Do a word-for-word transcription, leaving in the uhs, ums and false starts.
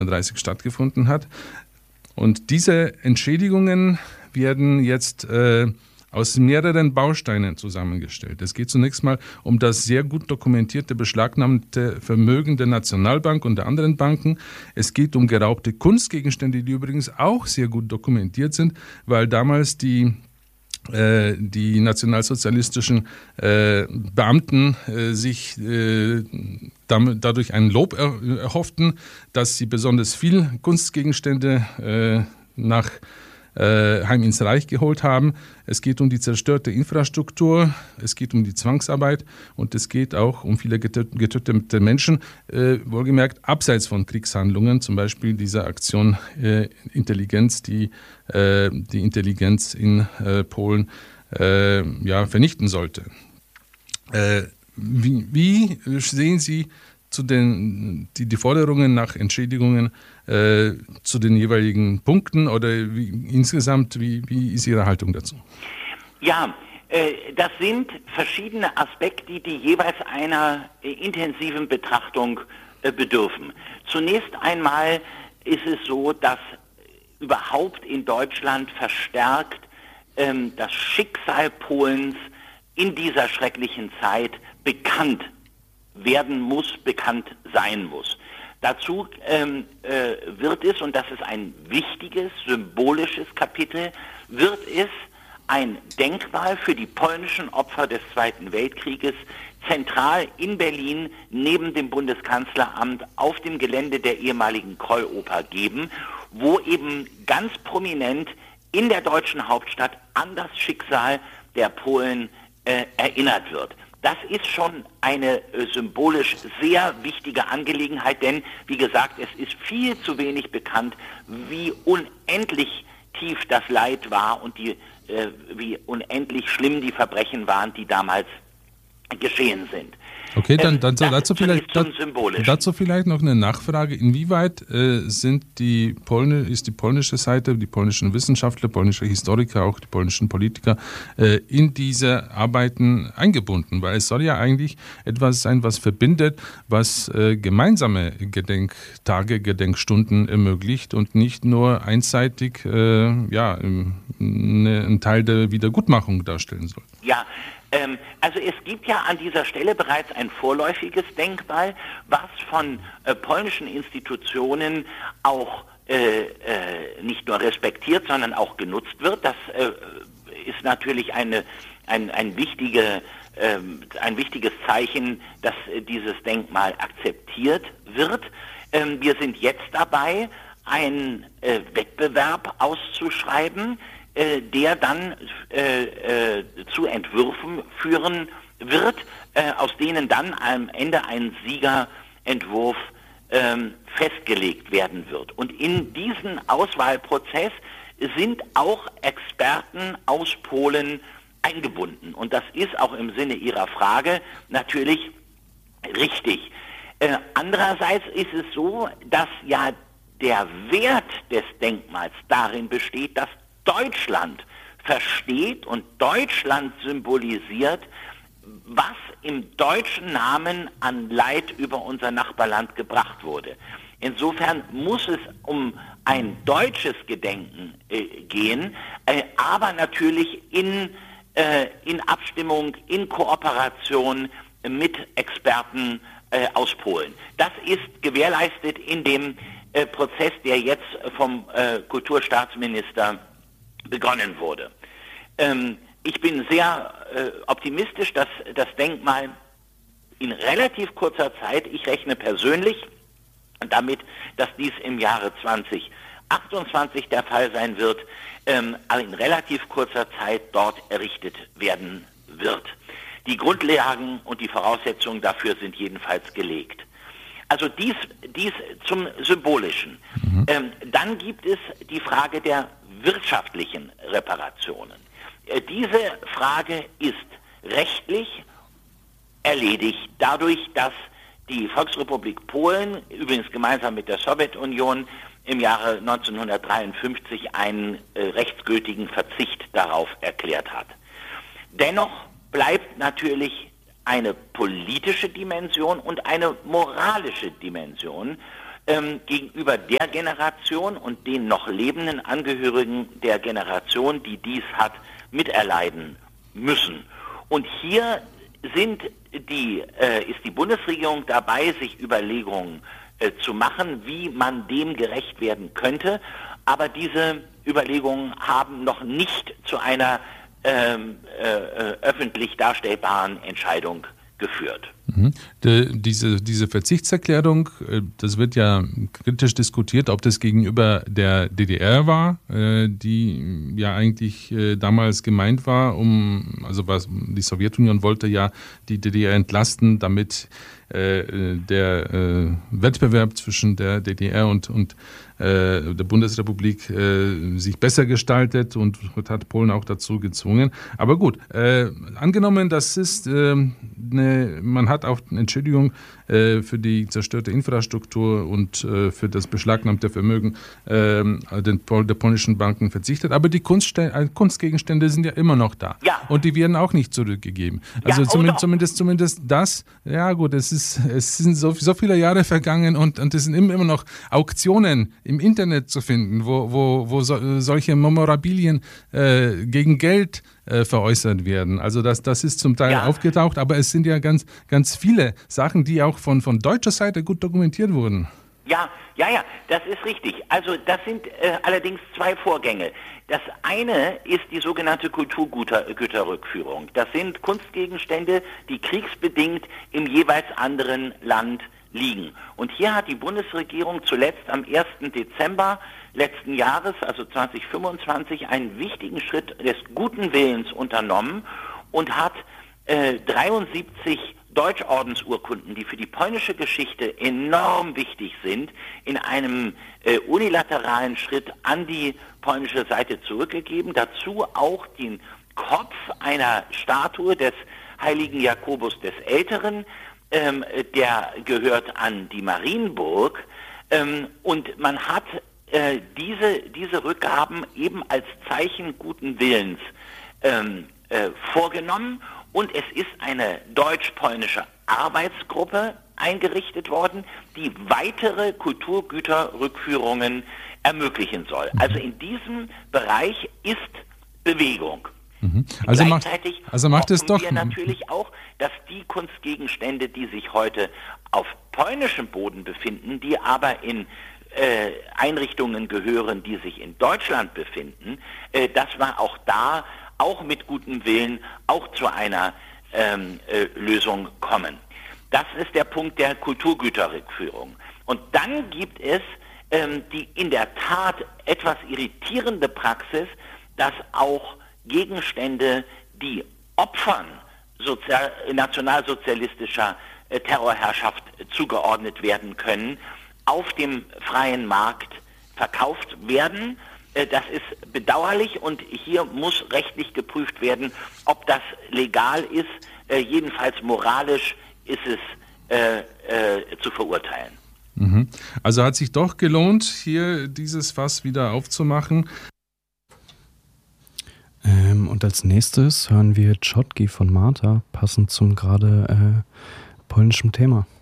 neunzehnhundertdreißig stattgefunden hat. Und diese Entschädigungen werden jetzt äh, aus mehreren Bausteinen zusammengestellt. Es geht zunächst mal um das sehr gut dokumentierte, beschlagnahmte Vermögen der Nationalbank und der anderen Banken. Es geht um geraubte Kunstgegenstände, die übrigens auch sehr gut dokumentiert sind, weil damals die äh, die nationalsozialistischen äh, Beamten äh, sich äh, damit, dadurch ein Lob er, erhofften, dass sie besonders viel Kunstgegenstände äh, nach heim ins Reich geholt haben. Es geht um die zerstörte Infrastruktur, es geht um die Zwangsarbeit und es geht auch um viele getötete Menschen, äh, wohlgemerkt abseits von Kriegshandlungen, zum Beispiel diese Aktion äh, Intelligenz, die äh, die Intelligenz in äh, Polen äh, ja, vernichten sollte. Äh, wie, wie sehen Sie zu den die, die Forderungen nach Entschädigungen äh, zu den jeweiligen Punkten oder wie, insgesamt, wie, wie ist Ihre Haltung dazu? Ja, äh, das sind verschiedene Aspekte, die jeweils einer äh, intensiven Betrachtung äh, bedürfen. Zunächst einmal ist es so, dass überhaupt in Deutschland verstärkt ähm, das Schicksal Polens in dieser schrecklichen Zeit bekannt werden muss, bekannt sein muss. Dazu ähm, äh, wird es, und das ist ein wichtiges, symbolisches Kapitel, wird es ein Denkmal für die polnischen Opfer des Zweiten Weltkrieges zentral in Berlin neben dem Bundeskanzleramt auf dem Gelände der ehemaligen Kroll-Oper geben, wo eben ganz prominent in der deutschen Hauptstadt an das Schicksal der Polen äh, erinnert wird. Das ist schon eine äh, symbolisch sehr wichtige Angelegenheit, denn, wie gesagt, es ist viel zu wenig bekannt, wie unendlich tief das Leid war und die, äh, wie unendlich schlimm die Verbrechen waren, die damals geschehen sind. Okay, dann, dann ähm, dazu, vielleicht, da, dazu vielleicht noch eine Nachfrage. Inwieweit äh, sind die Polne, ist die polnische Seite, die polnischen Wissenschaftler, polnische Historiker, auch die polnischen Politiker äh, in diese Arbeiten eingebunden? Weil es soll ja eigentlich etwas sein, was verbindet, was äh, gemeinsame Gedenktage, Gedenkstunden ermöglicht und nicht nur einseitig äh, ja, ne, einen Teil der Wiedergutmachung darstellen soll. Ja, Ähm, also es gibt ja an dieser Stelle bereits ein vorläufiges Denkmal, was von äh, polnischen Institutionen auch äh, äh, nicht nur respektiert, sondern auch genutzt wird. Das äh, ist natürlich eine, ein, ein, wichtige, äh, ein wichtiges Zeichen, dass äh, dieses Denkmal akzeptiert wird. Ähm, wir sind jetzt dabei, einen äh, Wettbewerb auszuschreiben, der dann äh, äh, zu Entwürfen führen wird, äh, aus denen dann am Ende ein Siegerentwurf ähm, festgelegt werden wird. Und in diesen Auswahlprozess sind auch Experten aus Polen eingebunden. Und das ist auch im Sinne Ihrer Frage natürlich richtig. Äh, andererseits ist es so, dass ja der Wert des Denkmals darin besteht, dass Deutschland versteht und Deutschland symbolisiert, was im deutschen Namen an Leid über unser Nachbarland gebracht wurde. Insofern muss es um ein deutsches Gedenken äh, gehen, äh, aber natürlich in, äh, in Abstimmung, in Kooperation mit Experten äh, aus Polen. Das ist gewährleistet in dem äh, Prozess, der jetzt vom äh, Kulturstaatsminister begonnen wurde. Ähm, ich bin sehr äh, optimistisch, dass das Denkmal in relativ kurzer Zeit, ich rechne persönlich damit, dass dies im Jahre zwanzig achtundzwanzig der Fall sein wird, ähm, in relativ kurzer Zeit dort errichtet werden wird. Die Grundlagen und die Voraussetzungen dafür sind jedenfalls gelegt. Also dies, dies zum Symbolischen. Mhm. Ähm, dann gibt es die Frage der wirtschaftlichen Reparationen. Äh, diese Frage ist rechtlich erledigt dadurch, dass die Volksrepublik Polen, übrigens gemeinsam mit der Sowjetunion, im Jahre neunzehnhundertdreiundfünfzig einen äh, rechtsgültigen Verzicht darauf erklärt hat. Dennoch bleibt natürlich eine politische Dimension und eine moralische Dimension ähm, gegenüber der Generation und den noch lebenden Angehörigen der Generation, die dies hat, miterleiden müssen. Und hier sind die, äh, ist die Bundesregierung dabei, sich Überlegungen äh, zu machen, wie man dem gerecht werden könnte. Aber diese Überlegungen haben noch nicht zu einer ähm, äh, öffentlich darstellbaren Entscheidung geführt. Mhm. De, diese, diese Verzichtserklärung, das wird ja kritisch diskutiert, ob das gegenüber der D D R war, die ja eigentlich damals gemeint war, um, also was die Sowjetunion wollte ja die D D R entlasten, damit äh, der äh, Wettbewerb zwischen der D D R und, und äh, der Bundesrepublik äh, sich besser gestaltet und hat Polen auch dazu gezwungen. Aber gut, äh, angenommen, das ist äh, eine, man hat auch eine Entschädigung äh, für die zerstörte Infrastruktur und äh, für das beschlagnahmte Vermögen äh, den, der polnischen Banken verzichtet. Aber die Kunstste- äh, Kunstgegenstände sind ja immer noch da. Ja. Und die werden auch nicht zurückgegeben. Also Ja, zumindest, zumindest, zumindest das, ja gut, es, ist, es sind so, so viele Jahre vergangen und, und es sind immer, immer noch Auktionen im Internet zu finden, wo, wo, wo so, solche Memorabilien äh, gegen Geld äh, veräußert werden. Also das, das ist zum Teil ja. aufgetaucht, aber es sind ja ganz, ganz viele Sachen, die auch von, von deutscher Seite gut dokumentiert wurden. Ja, ja, ja, das ist richtig. Also das sind äh, allerdings zwei Vorgänge. Das eine ist die sogenannte Kulturgüterrückführung. Das sind Kunstgegenstände, die kriegsbedingt im jeweils anderen Land liegen. Und hier hat die Bundesregierung zuletzt am ersten Dezember letzten Jahres, also zwanzig fünfundzwanzig, einen wichtigen Schritt des guten Willens unternommen und hat äh, dreiundsiebzig Deutschordensurkunden, die für die polnische Geschichte enorm wichtig sind, in einem äh, unilateralen Schritt an die polnische Seite zurückgegeben. Dazu auch den Kopf einer Statue des heiligen Jakobus des Älteren, ähm, der gehört an die Marienburg. Ähm, und man hat äh, diese, diese Rückgaben eben als Zeichen guten Willens ähm, äh, vorgenommen. Und es ist eine deutsch-polnische Arbeitsgruppe eingerichtet worden, die weitere Kulturgüterrückführungen ermöglichen soll. Also in diesem Bereich ist Bewegung. Mhm. Also Gleichzeitig macht, also macht es doch wir natürlich auch, dass die Kunstgegenstände, die sich heute auf polnischem Boden befinden, die aber in äh, Einrichtungen gehören, die sich in Deutschland befinden, äh, dass wir auch da auch mit gutem Willen auch zu einer ähm, äh, Lösung kommen. Das ist der Punkt der Kulturgüterrückführung. Und dann gibt es ähm, die in der Tat etwas irritierende Praxis, dass auch Gegenstände, die Opfern sozial, nationalsozialistischer äh, Terrorherrschaft zugeordnet werden können, auf dem freien Markt verkauft werden. Das ist bedauerlich und hier muss rechtlich geprüft werden, ob das legal ist. Äh, jedenfalls moralisch ist es äh, äh, zu verurteilen. Mhm. Also hat sich doch gelohnt, hier dieses Fass wieder aufzumachen. Ähm, und als nächstes hören wir Czotki von Marta, passend zum gerade äh, polnischen Thema.